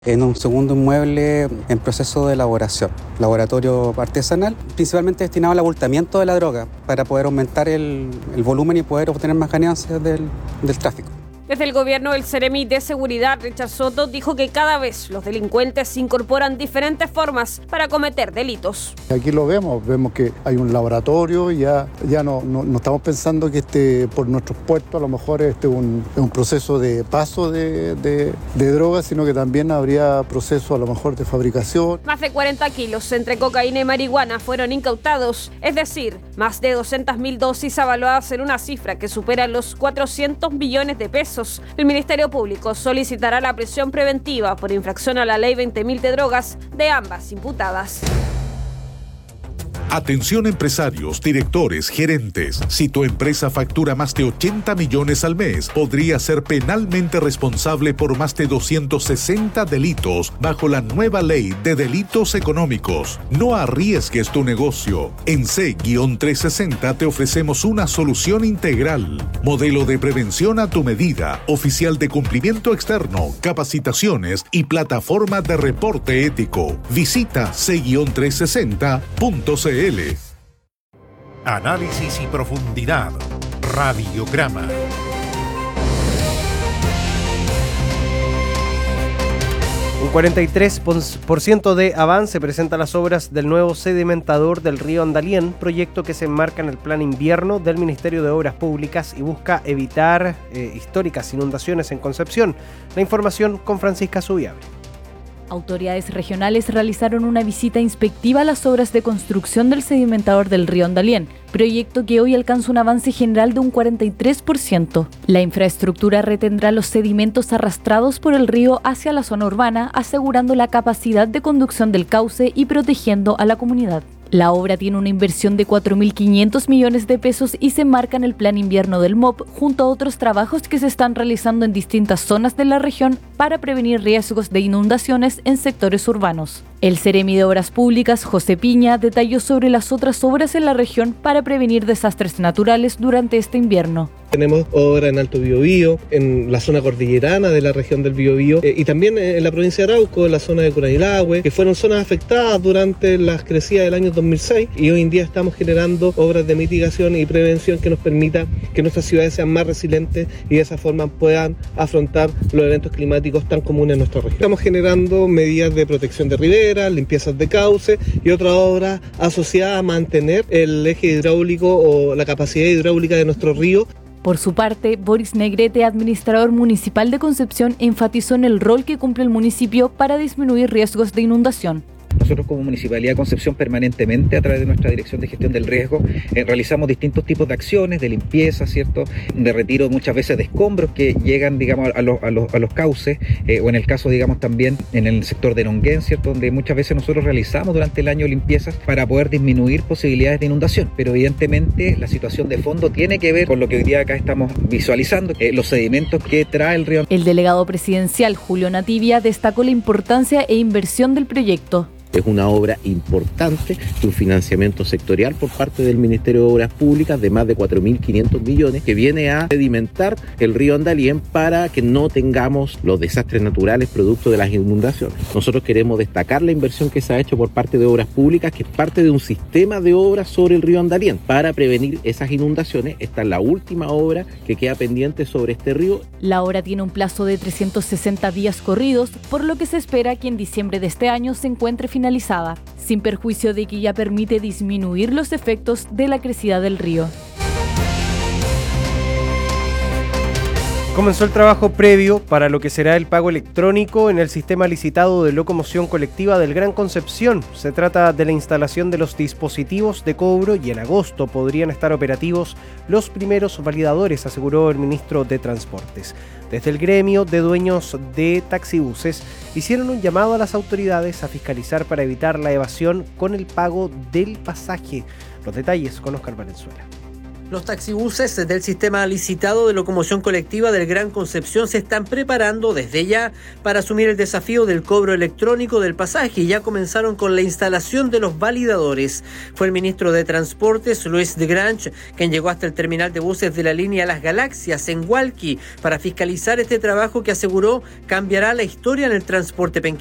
En un segundo inmueble en proceso de elaboración, laboratorio artesanal, principalmente destinado al abultamiento de la droga para poder aumentar el volumen y poder obtener más ganancias del tráfico. Desde el gobierno, el Seremi de Seguridad, Richard Soto, dijo que cada vez los delincuentes incorporan diferentes formas para cometer delitos. Aquí lo vemos que hay un laboratorio, ya no estamos pensando que por nuestros puertos a lo mejor es un proceso de paso de drogas, sino que también habría proceso a lo mejor de fabricación. Más de 40 kilos entre cocaína y marihuana fueron incautados, es decir, más de 200.000 dosis avaluadas en una cifra que supera los 400 millones de pesos. El Ministerio Público solicitará la prisión preventiva por infracción a la Ley 20.000 de drogas de ambas imputadas. Atención empresarios, directores, gerentes. Si tu empresa factura más de 80 millones al mes, podría ser penalmente responsable por más de 260 delitos bajo la nueva ley de delitos económicos. No arriesgues tu negocio. En C-360 te ofrecemos una solución integral. Modelo de prevención a tu medida, oficial de cumplimiento externo, capacitaciones y plataforma de reporte ético. Visita C-360.cl. Análisis y profundidad. Radiograma. Un 43% de avance presenta las obras del nuevo sedimentador del río Andalién, proyecto que se enmarca en el plan invierno del Ministerio de Obras Públicas y busca evitar históricas inundaciones en Concepción. La información con Francisca Zubiabre. Autoridades regionales realizaron una visita inspectiva a las obras de construcción del sedimentador del río Andalién, proyecto que hoy alcanza un avance general de un 43%. La infraestructura retendrá los sedimentos arrastrados por el río hacia la zona urbana, asegurando la capacidad de conducción del cauce y protegiendo a la comunidad. La obra tiene una inversión de 4.500 millones de pesos y se enmarca en el plan invierno del MOP, junto a otros trabajos que se están realizando en distintas zonas de la región para prevenir riesgos de inundaciones en sectores urbanos. El Seremi de Obras Públicas, José Piña, detalló sobre las otras obras en la región para prevenir desastres naturales durante este invierno. Tenemos obra en Alto Biobío, en la zona cordillerana de la región del Biobío y también en la provincia de Arauco, en la zona de Curanilahue, que fueron zonas afectadas durante las crecidas del año 2006 y hoy en día estamos generando obras de mitigación y prevención que nos permita que nuestras ciudades sean más resilientes y de esa forma puedan afrontar los eventos climáticos tan comunes en nuestra región. Estamos generando medidas de protección de riberas, limpiezas de cauce y otras obras asociadas a mantener el eje hidráulico o la capacidad hidráulica de nuestro río. Por su parte, Boris Negrete, administrador municipal de Concepción, enfatizó en el rol que cumple el municipio para disminuir riesgos de inundación. Nosotros como Municipalidad de Concepción permanentemente a través de nuestra Dirección de Gestión del Riesgo realizamos distintos tipos de acciones de limpieza, ¿cierto? De retiro muchas veces de escombros que llegan, digamos, a los cauces o en el caso, digamos, también en el sector de Nonguén, ¿cierto? Donde muchas veces nosotros realizamos durante el año limpiezas para poder disminuir posibilidades de inundación. Pero evidentemente la situación de fondo tiene que ver con lo que hoy día acá estamos visualizando, los sedimentos que trae el río. El delegado presidencial Julio Nativia destacó la importancia e inversión del proyecto. Es una obra importante, un financiamiento sectorial por parte del Ministerio de Obras Públicas de más de 4.500 millones que viene a sedimentar el río Andalién para que no tengamos los desastres naturales producto de las inundaciones. Nosotros queremos destacar la inversión que se ha hecho por parte de Obras Públicas, que es parte de un sistema de obras sobre el río Andalién para prevenir esas inundaciones. Esta es la última obra que queda pendiente sobre este río. La obra tiene un plazo de 360 días corridos, por lo que se espera que en diciembre de este año se encuentre finalizada, sin perjuicio de que ya permite disminuir los efectos de la crecida del río. Comenzó el trabajo previo para lo que será el pago electrónico en el sistema licitado de locomoción colectiva del Gran Concepción. Se trata de la instalación de los dispositivos de cobro y en agosto podrían estar operativos los primeros validadores, aseguró el ministro de Transportes. Desde el gremio de dueños de taxibuses hicieron un llamado a las autoridades a fiscalizar para evitar la evasión con el pago del pasaje. Los detalles con Oscar Valenzuela. Los taxibuses del sistema licitado de locomoción colectiva del Gran Concepción se están preparando desde ya para asumir el desafío del cobro electrónico del pasaje y ya comenzaron con la instalación de los validadores. Fue el ministro de Transportes, Luis de Grange, quien llegó hasta el terminal de buses de la línea Las Galaxias en Hualqui para fiscalizar este trabajo que aseguró cambiará la historia en el transporte penquista.